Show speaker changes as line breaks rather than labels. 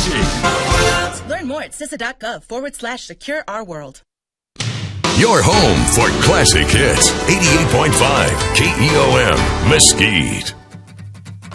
Learn more at CISA.gov/secure our world.
Your home for classic hits. 88.5 KEOM Mesquite.